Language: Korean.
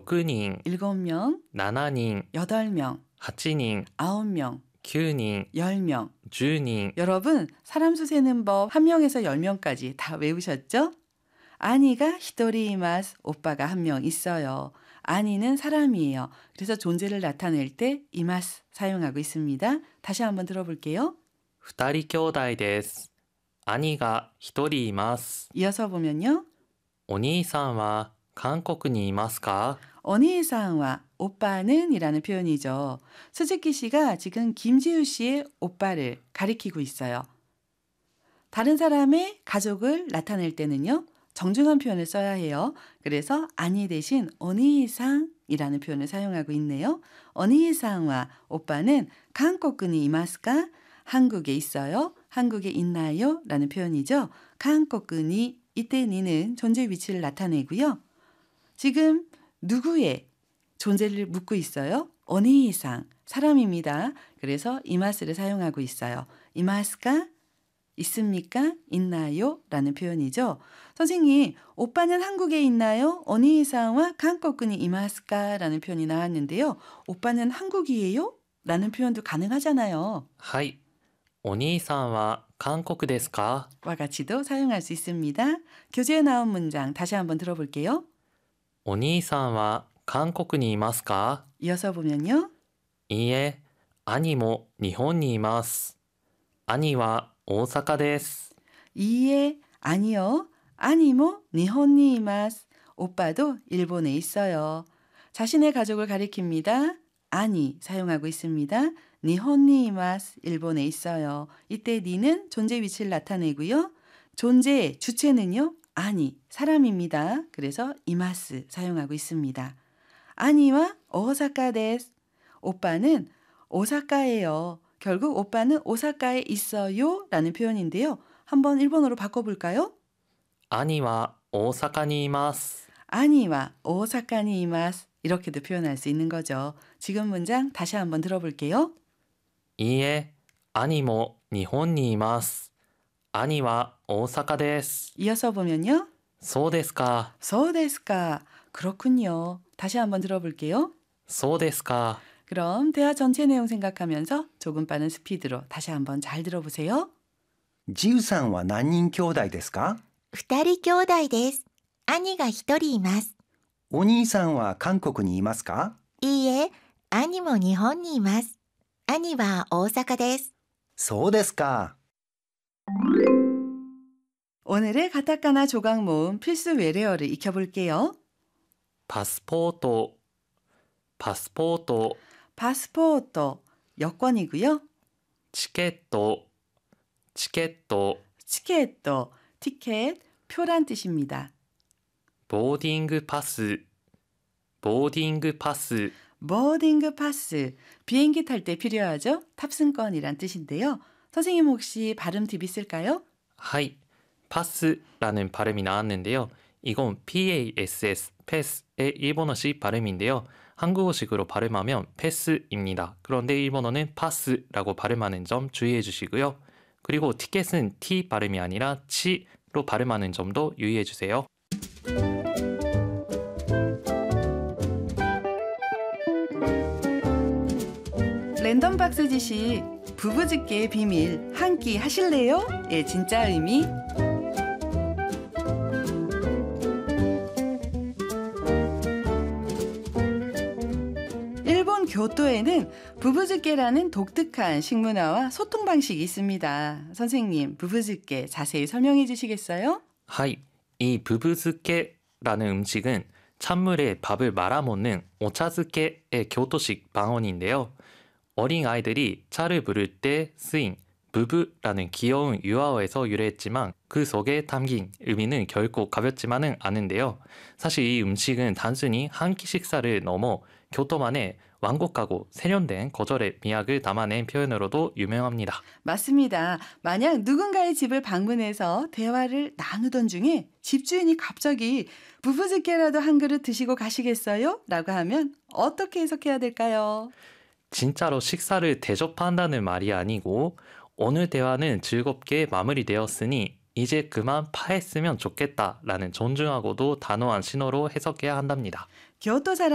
6인, 7명, 7인, 8명, 8인, 9명, 9인, 10명. 10인. 여러분, 사람 수 세는 법 1명에서 10명까지 다 외우셨죠? 아니가 히토리이마스, 오빠가 1명 있어요. 아니는 사람이에요. 그래서 존재를 나타낼 때 이마스 사용하고 있습니다. 다시 한번 들어볼게요. 2人兄弟です。兄が1人います。 이어서 보면요. お兄さんは韓国にいますか? 어니상와 오빠는 이라는 표현이죠. 수즈키 씨가 지금 김지우 씨의 오빠를 가리키고 있어요. 다른 사람의 가족을 나타낼 때는요. 정중한 표현을 써야 해요. 그래서 아니 대신 어니상이라는 표현을 사용하고 있네요. 어니상와 오빠는 한국에 이마스까? 한국에 있어요. 한국에 있나요? 라는 표현이죠. 한국에 이때 니는 존재 위치를 나타내고요. 지금 누구의 존재를 묻고 있어요? 어니상, 사람입니다. 그래서 이마스를 사용하고 있어요. 이마스까? 있습니까? 있나요? 라는 표현이죠. 선생님, 오빠는 한국에 있나요? 어니상와 한국에 이마스까? 라는 표현이 나왔는데요. 오빠는 한국이에요? 라는 표현도 가능하잖아요. はい。お兄さんは韓国ですか? 와 같이도 사용할 수 있습니다. 교재에 나온 문장 다시 한번 들어볼게요. お兄さんは韓国にいますか? 이어서 보면요. いいえ、兄も日本にいます。兄は大阪です。 이에 아니요. 아니모 니혼니 이마스. 오빠도 일본에 있어요. 자신의 가족을 가리킵니다. 아니 사용하고 있습니다. 니혼니 이마스. 일본에 있어요. 이때 니는 존재 위치를 나타내고요. 존재의 주체는요. 아니 사람입니다. 그래서 이마스 사용하고 있습니다. 아니와 오사카 데스. 오빠는 오사카예요. 결국 오빠는 오사카에 있어요 라는 표현인데요. 한번 일본어로 바꿔볼까요? 兄は大阪にいます。 아니와 오사카니 이마스. 이렇게도 표현할 수 있는 거죠. 지금 문장 다시 한번 들어볼게요. いいえ、兄も日本にいます。兄は大阪です。 이어서 보면요. そうですか。 소데스까. 그렇군요. 다시 한번 들어볼게요. そうですか。 그럼 대화 전체 내용 생각하면서 조금 빠른 스피드로 다시 한번 잘 들어보세요. ジウさんは何人兄弟ですか? 2人兄弟です。兄が1人います。 お兄さんは韓国にいますか? いいえ、兄も日本にいます。兄は大阪です。 そうですか. 오늘의 가타카나 조각 모음 필수 외래어를 익혀볼게요. パスポート、パスポート、 파스포토 여권이고요. チケット、チケット、 티켓도 티켓 표란 뜻입니다. ボーディングパス、ボーディングパス、 보딩그 파스 비행기 탈 때 필요하죠. 탑승권이란 뜻인데요. 선생님 혹시 발음 팁 있을까요? はい、パス라는 발음이 나왔는데요. 이건 PASS, 패스의 일본어식 발음인데요. 한국어식으로 발음하면 패스입니다. 그런데 일본어는 파스라고 발음하는 점 주의해 주시고요. 그리고 티켓은 T 발음이 아니라 치로 발음하는 점도 유의해 주세요. 랜덤 박스 지식 부부집계의 비밀 한 끼 하실래요? 예, 진짜 의미. 일본 교토에는 부부즈케라는 독특한 식문화와 소통 방식이 있습니다. 선생님, 부부즈케 자세히 설명해 주시겠어요? はい、이 부부즈케라는 음식은 찬물에 밥을 말아 먹는 오차즈케의 교토식 방언인데요. 어린 아이들이 차를 부를 때 쓰인 부부라는 귀여운 유아어에서 유래했지만 그 속에 담긴 의미는 결코 가볍지만은 않은데요. 사실 이 음식은 단순히 한 끼 식사를 넘어 교토만의 완곡하고 세련된 거절의 미학을 담아낸 표현으로도 유명합니다. 맞습니다. 만약 누군가의 집을 방문해서 대화를 나누던 중에 집주인이 갑자기 부부즈케라도 한 그릇 드시고 가시겠어요? 라고 하면 어떻게 해석해야 될까요? 진짜로 식사를 대접한다는 말이 아니고 오늘 대화는 즐겁게 마무리되었으니 이제 그만 파했으면 좋겠다라는 존중하고도 단호한 신호로 해석해야 한답니다. 교토 사람